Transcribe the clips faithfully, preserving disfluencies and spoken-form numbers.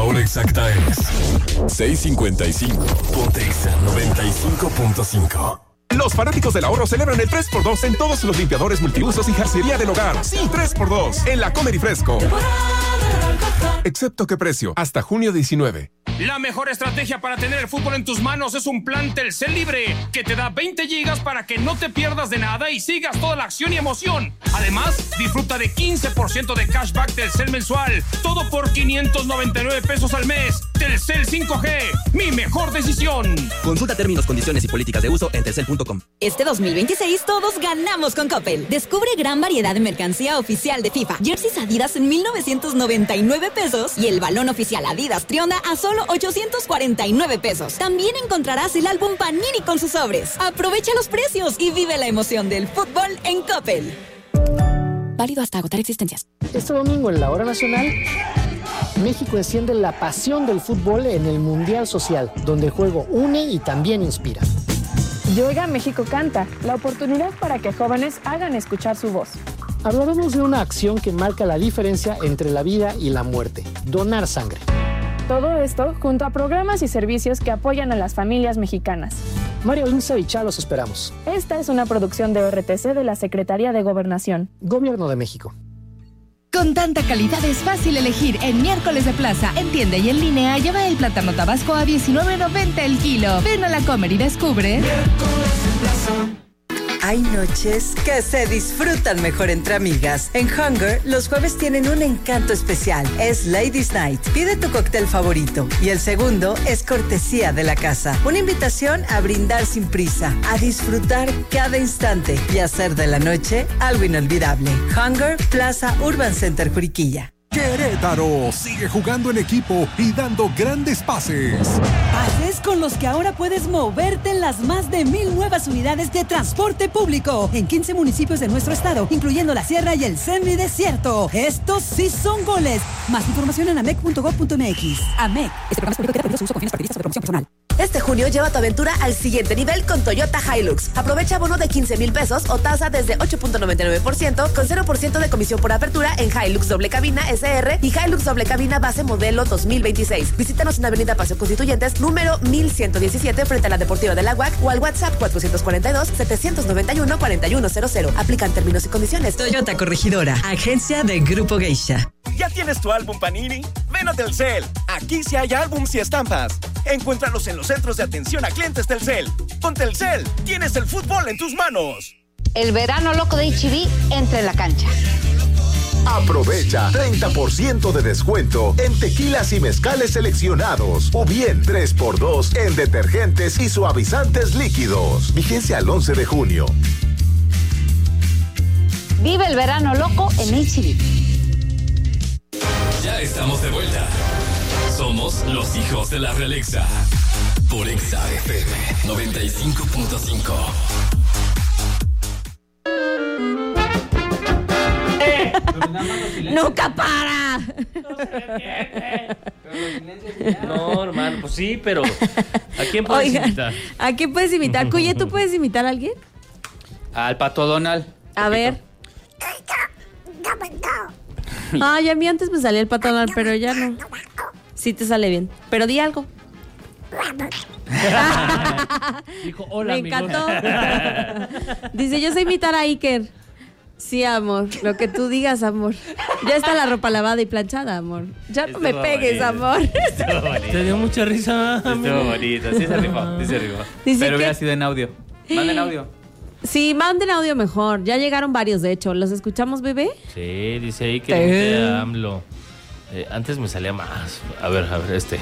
hora exacta es seis cincuenta y cinco. Ponte Exa noventa y cinco punto cinco. Los fanáticos del ahorro celebran el tres por dos en todos los limpiadores multiusos y jarcería del hogar. Sí, tres por dos en la Comer y Fresco. Excepto qué precio, hasta junio diecinueve. La mejor estrategia para tener el fútbol en tus manos es un plan Telcel Libre que te da veinte gigas para que no te pierdas de nada y sigas toda la acción y emoción. Además, disfruta de quince por ciento de cashback Telcel mensual. Todo por quinientos noventa y nueve pesos al mes. Telcel cinco G, mi mejor decisión. Consulta términos, condiciones y políticas de uso en telcel punto com. Este dos mil veintiséis todos ganamos con Coppel. Descubre gran variedad de mercancía oficial de FIFA. Jerseys Adidas en mil novecientos noventa y nueve pesos y el balón oficial Adidas Trionda a solo ochocientos cuarenta y nueve pesos. También encontrarás el álbum Panini con sus sobres. Aprovecha los precios y vive la emoción del fútbol en Coppel. Válido hasta agotar existencias. Este domingo en la Hora Nacional, México enciende la pasión del fútbol en el Mundial Social, donde el juego une y también inspira. Llega México Canta, la oportunidad para que jóvenes hagan escuchar su voz. Hablaremos de una acción que marca la diferencia entre la vida y la muerte: donar sangre. Todo esto junto a programas y servicios que apoyan a las familias mexicanas. Mario Linza y Chá los esperamos. Esta es una producción de O R T C de la Secretaría de Gobernación. Gobierno de México. Con tanta calidad es fácil elegir en Miércoles de Plaza. En tienda y en línea, lleva el plátano tabasco a diecinueve noventa el kilo. Ven a la Comer y descubre. Miércoles en Plaza. Hay noches que se disfrutan mejor entre amigas. En Hunger, los jueves tienen un encanto especial. Es Ladies Night. Pide tu cóctel favorito. Y el segundo es cortesía de la casa. Una invitación a brindar sin prisa, a disfrutar cada instante y hacer de la noche algo inolvidable. Hunger, Plaza Urban Center, Juriquilla. Querétaro sigue jugando en equipo y dando grandes pases. Pases con los que ahora puedes moverte en las más de mil nuevas unidades de transporte público en quince municipios de nuestro estado, incluyendo la Sierra y el semidesierto. Estos sí son goles. Más información en amec punto gob punto mx. AMEC. Este programa es público y debido a su uso con fines partidistas o de promoción personal. Este junio lleva tu aventura al siguiente nivel con Toyota Hilux. Aprovecha bono de quince mil pesos o tasa desde ocho punto noventa y nueve por ciento con cero por ciento de comisión por apertura en Hilux doble cabina S R y Hilux doble cabina base modelo dos mil veintiséis. Visítanos en Avenida Paseo Constituyentes, número mil ciento diecisiete, frente a la Deportiva de la U A C o al WhatsApp cuatrocientos cuarenta y dos, setecientos noventa y uno, cuarenta y uno cero cero. Aplican términos y condiciones. Toyota Corregidora, agencia de Grupo Geisha. ¿Ya tienes tu álbum Panini? Ven a Telcel. Aquí sí hay álbums y estampas. Encuéntralos en los centros de atención a clientes Telcel. Con Telcel, tienes el fútbol en tus manos. El verano loco de H E B entra en la cancha. Aprovecha treinta por ciento de descuento en tequilas y mezcales seleccionados o bien tres por dos en detergentes y suavizantes líquidos. Vigencia al once de junio. Vive el verano loco en H E B. Ya estamos de vuelta. Somos los hijos de la Realexa. Por Exa F M noventa y cinco punto cinco. ¡Nunca para! No, hermano, pues sí, pero ¿a quién puedes Oigan, imitar? ¿a quién puedes imitar? Cuye, ¿tú puedes imitar a alguien? Al Pato Donald. A ver. Ay, a mí antes me salía el Pato Donald, pero ya no. Sí te sale bien. Pero di algo. Dijo, hola, me encantó. Dice, yo sé imitar a Iker. Sí, amor, lo que tú digas, amor. Ya está la ropa lavada y planchada, amor. Ya no me pegues, bonito. amor. Te dio mucha risa. Estuvo bonito, sí se rifó, sí se rifó. Dice Pero que- hubiera sido en audio. Manden audio. Sí, manden audio mejor. Ya llegaron varios, de hecho. ¿Los escuchamos, bebé? Sí, dice ahí que Sí. te AMLO. Eh, antes me salía más. A ver, a ver, este.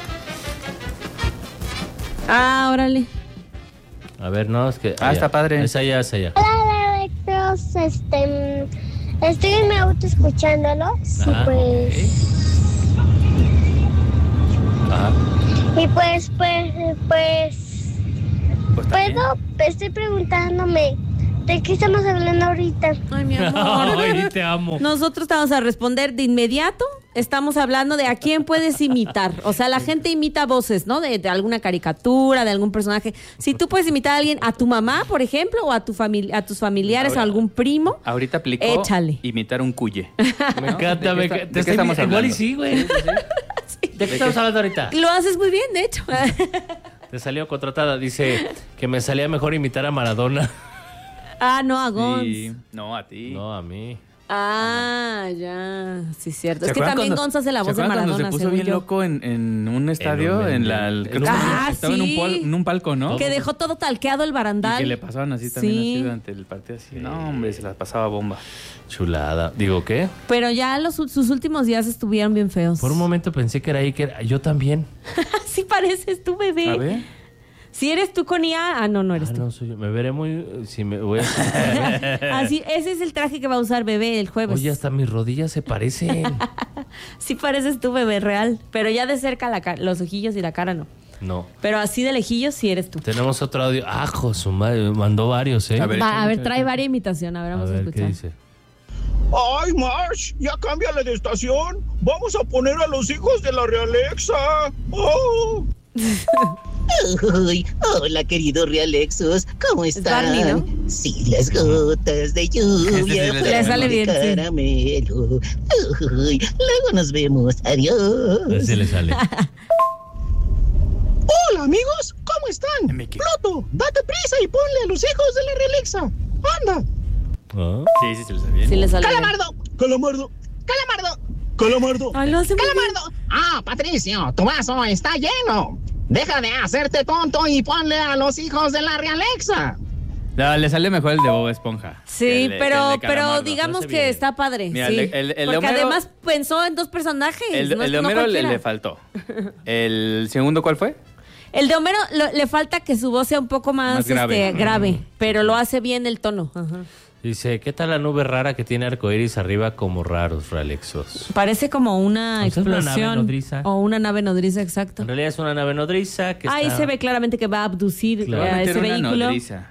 Ah, órale. A ver, no, es que. Ah, está padre. Es allá, es allá. Hola, Electros, este, estoy en mi auto escuchándolos y Ajá, pues, Ajá. y pues, pues, pues, Pues también. puedo, estoy preguntándome, ¿de qué estamos hablando ahorita? Ay, mi amor. Ay, te amo. Nosotros te vamos a responder de inmediato. Estamos hablando de a quién puedes imitar. O sea, la gente imita voces, ¿no? De, de alguna caricatura, de algún personaje. Si tú puedes imitar a alguien, a tu mamá, por ejemplo, o a tu familia, a tus familiares, o a algún primo, Ahorita aplicó échale. imitar un cuye. Me encanta, me ¿De qué, encanta. está- de qué estamos hablando? Igual y sí, güey. ¿De qué estamos hablando ahorita? Lo haces muy bien, de hecho. Te salió contratada. Dice que me salía mejor imitar a Maradona. Ah, no, a Gonz. Sí. No, a ti. No, a mí. Ah, ya. Sí, cierto. Es que acuerdan también cuando- Gonz hace la ¿se voz de acuerdan Maradona, cuando se puso según bien yo. loco en, en un estadio, En un- en, la... el- creo que Ah, estaba en un, sí. pol- en un palco, ¿no? Que dejó todo talqueado el Y barandal. que le pasaban así también Sí. así durante el partido. Así. No, hombre, se las pasaba bomba. Chulada. Digo, ¿qué? Pero ya los, sus últimos días estuvieron bien feos. Por un momento pensé que era ahí, que era... Yo también. Sí pareces tú, bebé. A ver. Si eres tú con I A, ah, no, no eres Ah, tú. no soy yo. Me veré muy... Si me voy a... Así, ese es el traje que va a usar bebé el jueves. Oye, hasta mis rodillas se parecen. Sí pareces tú, bebé, real. Pero ya de cerca la ca- los ojillos y la cara no. No. Pero así de lejillos sí eres tú. Tenemos otro audio. Ah, su madre, mandó varios, ¿eh? A ver, Va, a ver trae varias imitación. A ver, vamos a, ver, escuchar. ¿qué dice? ¡Ay, Marsh! ¡Ya cámbiale de estación! ¡Vamos a poner a los hijos de la Realexa! ¡Oh! Uy, hola querido Realexos, ¿cómo están? Barney, ¿no? Sí, las gotas de lluvia Ese sí le sale bien, sí. caramelo. Uy, luego nos vemos, adiós. Así le sale. ¡Hola, amigos! ¿Cómo están? ¡Pluto, date prisa y ponle a los hijos de la Realexa! ¡Anda! Sí, sí, se le sale bien. Sí le sale bien. ¡Calamardo! ¡Calamardo! ¡Calamardo! ¡Calamardo! Ay, lo hace muy bien. ¡Calamardo! ¡Ah, Patricio! ¡Tu vaso está lleno! ¡Deja de hacerte tonto y ponle a los hijos de la Realexa! No, le sale mejor el de Bob Esponja. Sí, que el de- que pero, el de pero Calamardo. digamos Lo hace que bien. está padre. Mira, sí. el de- el- el de Porque Homero- además pensó en dos personajes. El, no, el de no Homero le, cualquiera. le faltó. ¿El segundo cuál fue? El de Homero lo- le falta que su voz sea un poco más, Más grave. este, grave, pero lo hace bien el tono. Ajá. Dice, ¿qué tal la nube rara que tiene arcoíris arriba como raros, Realexos? Parece como una O sea, es una nave explosión nodriza. o una nave nodriza, exacto. En realidad es una nave nodriza que Ahí está... se ve claramente que va a abducir Claro. a ese Meter una vehículo. nodriza.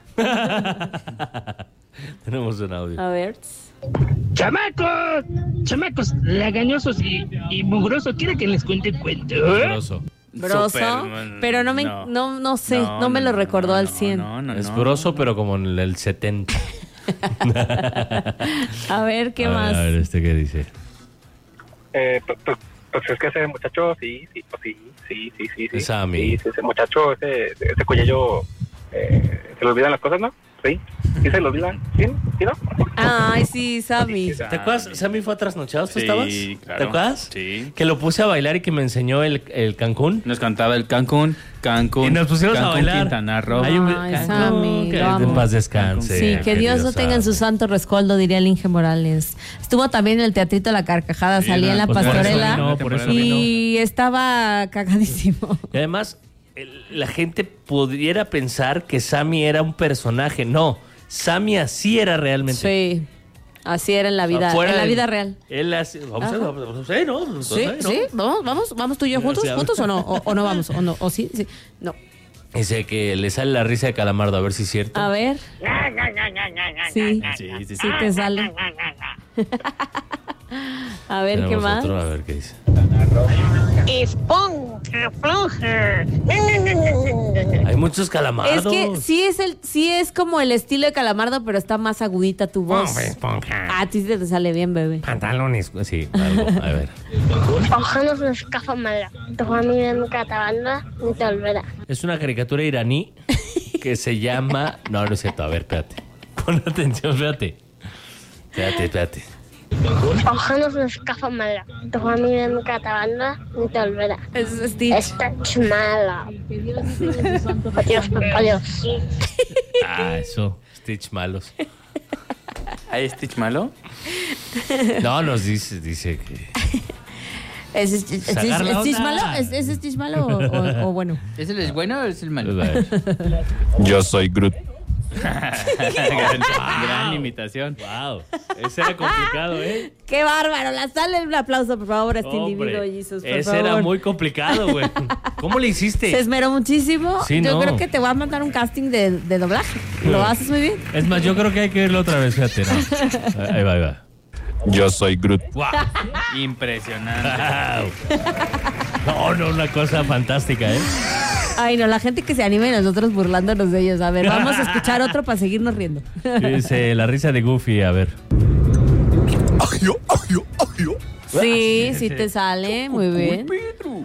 Tenemos un audio. A ver. ¡Chamacos! ¡Chamacos! Lagañosos y, y mugrosos. ¿Quiere que les cuente un cuento? Broso. Broso, Superman, pero no me, no. no. No, sé, no, No, me no, lo recordó al cien. No, no, Es no. broso, pero como en el setenta. A ver, ¿qué A ver, más? A ver, ¿este qué dice? Eh, pues, pues, pues es que ese muchacho, sí, sí, pues sí, sí, sí, sí, sí. Es Sammy. Sí, sí, ese muchacho, ese, ese cuello, eh, se le olvidan las cosas, ¿no? Sí, sí se le olvidan, ¿sí? ¿Sí, no? Ay, sí, Sammy. ¿Te acuerdas? Sammy fue a Trasnochados, ¿tú Sí, estabas? claro. ¿Te acuerdas? Sí. Que lo puse a bailar y que me enseñó el, el Cancún. Nos cantaba el Cancún, Cancún. Y nos pusimos Cancún, a bailar. Quintana Roo. Hay un- Ay, Cancún, Sammy, que lo amo. en paz descanse. Sí, que Dios lo querido tenga en su Sammy. santo rescoldo, diría el Inge Morales. Estuvo también en el Teatrito La Carcajada, Sí, salía no, en La pues por eso Pastorela vino, por eso y estaba cagadísimo. Y además, el- la gente pudiera pensar que Sammy era un personaje. No, Sammy así era realmente. Sí, así era en la vida, Afuera en la del- vida real. Él así, vamos a Ajá. vamos a- ¿no? Sí, ¿no? sí, vamos, vamos, vamos tú y yo juntos, Sí, a ver. juntos o no, o, o no vamos, o no, o sí, sí, no. Dice que le sale la risa de Calamardo, a ver si es cierto. A ver, sí, Sí, sí, sí. sí te sale. A ver, ¿qué Tenemos más? otro, a ver qué dice. Esponja floja. Hay muchos calamardos. Es que sí es el, sí es como el estilo de Calamardo, pero está más agudita tu voz. Hombre, Esponja. A ti sí te sale bien, bebé. Pantalones. Sí, algo. A ver. Ojalá no es caja mala. Tu familia nunca te abandona ni te volverá. Es una caricatura iraní que se llama... No, no es cierto. A ver, espérate. Pon atención, espérate. Espérate, espérate. Ojalá no es caja mala. Tu familia nunca te abandona ni te volverá. Es Stitch. Está mala. Adiós, adiós. Ah, eso. Stitch malos. ¿Hay Stitch malo? No, nos dice, dice que... ¿Es, es, es, Sacar la es Stitch onda. malo? ¿Es, es Stitch malo o, o- o bueno? ¿Es el bueno o es el malo? Yo soy Groot. gran, gran imitación. Wow. Ese era complicado, ¿eh? ¡Qué bárbaro! La sale un aplauso, por favor, a este individuo, Hombre, Jesus, por ese favor. era muy complicado, güey. ¿Cómo le hiciste? Se esmeró muchísimo. Sí, Yo no. creo que te voy a mandar un casting de, de doblaje. Lo haces muy bien. Es más, yo creo que hay que verlo otra vez, fíjate. ¿no? Ahí va, ahí va. Yo soy Groot. Wow. Impresionante. No, no, una cosa fantástica, ¿eh? Ay, no, la gente que se anime y nosotros burlándonos de ellos. A ver, vamos a escuchar otro para seguirnos riendo. Dice la risa de Goofy, a ver. Sí, sí te sale, muy bien.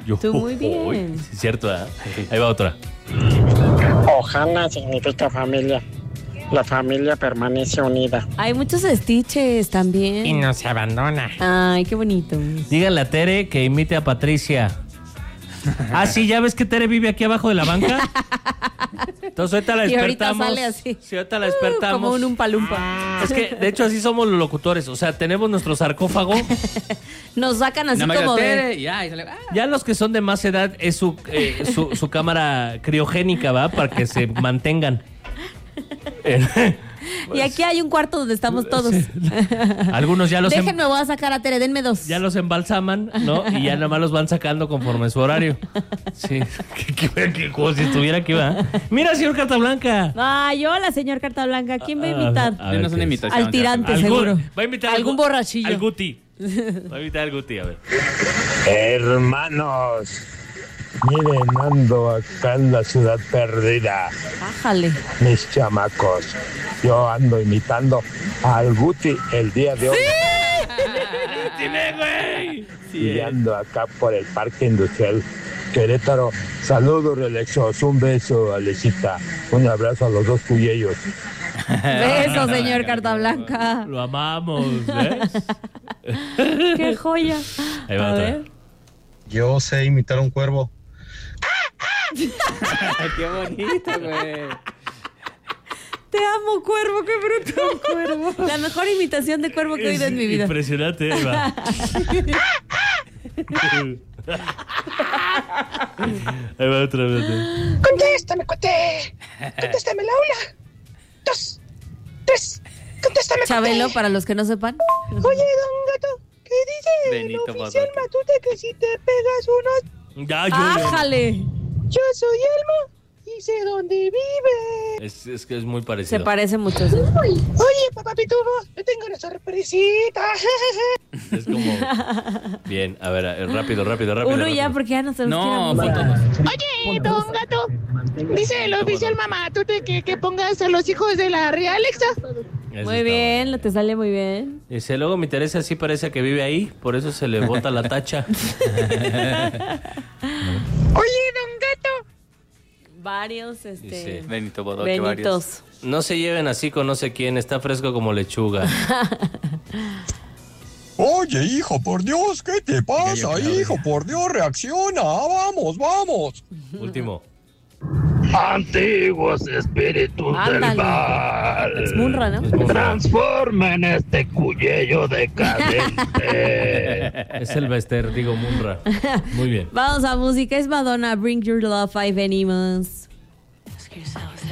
Yo, Tú muy bien. Uy, sí, es cierto, ¿eh? Ahí va otra. Ohana significa familia. La familia permanece unida. Hay muchos Stitches también. Y no se abandona. Ay, qué bonito. Díganle a Tere que imite a Patricia. Ah, sí, ¿ya ves que Tere vive aquí abajo de la banca? Entonces ahorita la Y ahorita despertamos. sale así. Sí, ahorita la despertamos. Como un umpalumpa. Es que, de hecho, así somos los locutores. O sea, tenemos nuestro sarcófago. Nos sacan así Nada más como la de... Tere y ya, y sale, ah. Ya los que son de más edad es su, eh, su, su cámara criogénica, ¿va? Para que se mantengan. Y aquí hay un cuarto donde estamos todos. Algunos ya los em- Déjenme, voy a sacar a Tere, denme dos. ya los embalsaman, ¿no? Y ya nada más los van sacando conforme su horario. Sí, que, que, que- como si estuviera aquí, ¿va? Mira, señor Carta Blanca. Ay, hola, señor Carta Blanca. ¿Quién va a invitar? A ver, Denos una ¿qué es? imitación. Al tirante, Algún- seguro. Va a invitar Algún al, borrachillo. al Guti. Va a invitar al Guti, a ver. Hermanos, miren, ando acá en la ciudad perdida. Bájale. Mis chamacos, yo ando imitando al Guti el día de hoy. ¡Dime, güey! Y ando acá por el Parque Industrial Querétaro. Saludos, Relexos, un beso, Alecita. Un abrazo a los dos cuyellos. Beso, señor Carta Blanca. Lo amamos, ¿ves? Qué joya. Ahí va A otra. ver. Yo sé imitar un cuervo. Qué bonito, güey. Te amo, cuervo, qué bruto. Cuervo. La mejor imitación de cuervo que he oído en mi vida. Impresionante, ahí va. Ahí va otra vez. Contéstame, cuate. Contéstame, Laura. Dos, tres. Contéstame, cuate. Chabelo, para los que no sepan. Oye, don Gato, ¿qué dice Benito el oficial Bodoque. Matute que si te pegas unos... Ya, yo. ¡Ájale! Yo soy Elmo y sé dónde vive. Es, es que es muy parecido. Se parece mucho. ¿Sí? Oye, papá Pitufo, te tengo una sorpresita. Es como. Bien, a ver, eh, rápido, rápido, rápido. Uno rápido. ya, porque ya no se los No, quiero foto mostrar. no. Oye, don Gato, dice el oficial Mamatute que, que pongas a los hijos de la Realexa. Eso Muy está bien, lo te sale muy bien. bueno. Dice, luego mi Teresa sí parece que vive ahí, por eso se le bota la tacha. Oye, don Gato. Varios, este... Dice, Benito Bodoque, varios. Benitos. no se lleven así con no sé quién, está fresco como lechuga. Oye, hijo, por Dios, ¿qué te pasa, hijo? Por Dios, reacciona. Vamos, vamos. Último. Antiguos espíritus Ándale. del mal. Es Munra, ¿no? Transformen este cuyello decadente. Es el Bester, digo Munra. Muy bien. Vamos a música, es Madonna, Bring Your Love, Five Animals. Ask yourselves